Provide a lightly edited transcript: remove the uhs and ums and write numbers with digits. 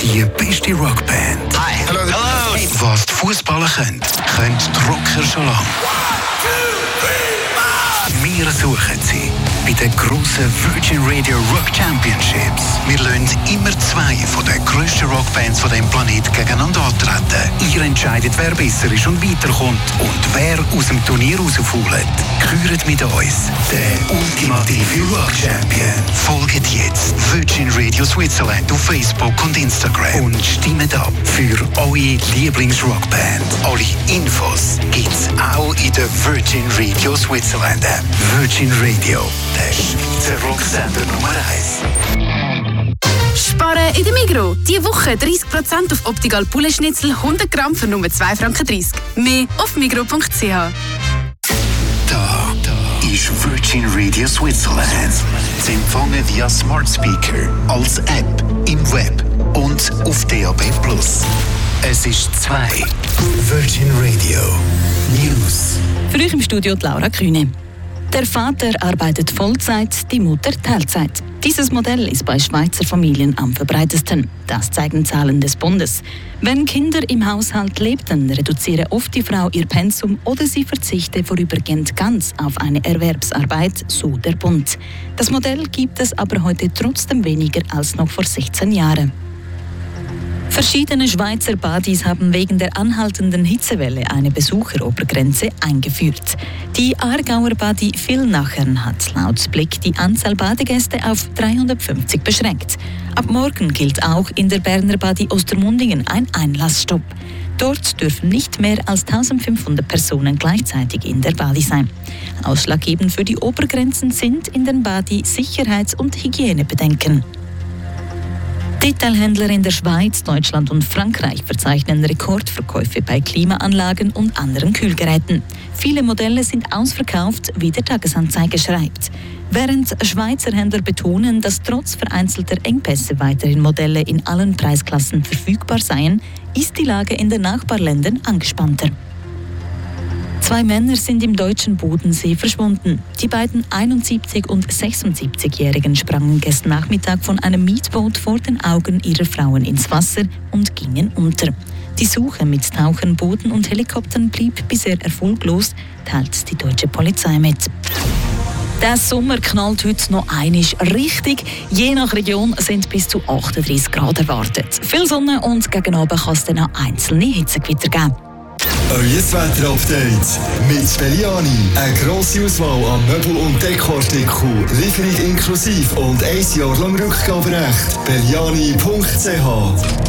Die beste Rockband. Hi. Hello. Was die Fußballer können die Rocker schon lange. Wir suchen sie bei den grossen Virgin Radio Rock Championships. Wir lassen immer zwei von den grössten Rockbands von diesem Planeten gegeneinander antreten. Ihr entscheidet, wer besser ist und weiterkommt und wer aus dem Turnier rausfällt. Gehört mit uns der ultimative Rock Champion. Folgt jetzt Virgin Radio Switzerland auf Facebook und Instagram und stimmt ab für eure Lieblingsrockband. Alle Infos gibt's auch in der Virgin Radio Switzerland App. Virgin Radio, der Schweizer Rocksender Nummer 1. Sparen in der Migros. Diese Woche 30% auf Optical Poulet-Schnitzel 100 Gramm für nur 2,30 Franken. Mehr auf migros.ch. Da ist Virgin Radio Switzerland. Sie empfangen via Smart Speaker, als App, im Web und auf DAB+. Es ist 2. Virgin Radio News. Für euch im Studio die Laura Kühne. Der Vater arbeitet Vollzeit, die Mutter Teilzeit. Dieses Modell ist bei Schweizer Familien am verbreitetsten. Das zeigen Zahlen des Bundes. Wenn Kinder im Haushalt lebten, reduziere oft die Frau ihr Pensum oder sie verzichte vorübergehend ganz auf eine Erwerbsarbeit, so der Bund. Das Modell gibt es aber heute trotzdem weniger als noch vor 16 Jahren. Verschiedene Schweizer Badis haben wegen der anhaltenden Hitzewelle eine Besucherobergrenze eingeführt. Die Aargauer Badi Villnachern hat laut Blick die Anzahl Badegäste auf 350 beschränkt. Ab morgen gilt auch in der Berner Badi Ostermundigen ein Einlassstopp. Dort dürfen nicht mehr als 1500 Personen gleichzeitig in der Badi sein. Ausschlaggebend für die Obergrenzen sind in den Badi Sicherheits- und Hygienebedenken. Detailhändler in der Schweiz, Deutschland und Frankreich verzeichnen Rekordverkäufe bei Klimaanlagen und anderen Kühlgeräten. Viele Modelle sind ausverkauft, wie der Tagesanzeiger schreibt. Während Schweizer Händler betonen, dass trotz vereinzelter Engpässe weiterhin Modelle in allen Preisklassen verfügbar seien, ist die Lage in den Nachbarländern angespannter. 2 Männer sind im deutschen Bodensee verschwunden. Die beiden 71- und 76-Jährigen sprangen gestern Nachmittag von einem Mietboot vor den Augen ihrer Frauen ins Wasser und gingen unter. Die Suche mit Tauchern, Booten und Helikoptern blieb bisher erfolglos, teilt die deutsche Polizei mit. Der Sommer knallt heute noch einmal richtig. Je nach Region sind bis zu 38 Grad erwartet. Viel Sonne und gegen Abend kann es dann auch einzelne Hitzegewitter geben. Euer Wetter-Update mit Belliani. Eine grosse Auswahl an Möbel- und Dekoartikeln, Lieferung inklusive und 1 Jahr lang Rückgaberecht. Belliani.ch